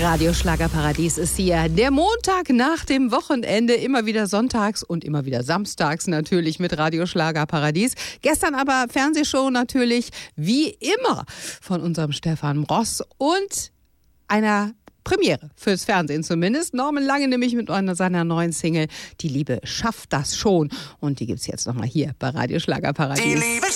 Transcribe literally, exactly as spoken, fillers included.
Radio Schlagerparadies ist hier. Der Montag nach dem Wochenende, immer wieder sonntags und immer wieder samstags natürlich mit Radio Schlagerparadies. Gestern aber Fernsehshow natürlich wie immer von unserem Stefan Ross und einer Premiere fürs Fernsehen zumindest. Norman Lange nämlich mit einer seiner neuen Single Die Liebe schafft das schon. Und die gibt's jetzt nochmal hier bei Radio Schlagerparadies.